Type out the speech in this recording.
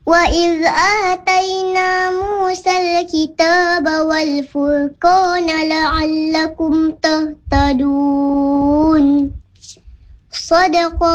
وإذ آتينا موسى الكتاب والفرقان لعلكم تهتدون. صدق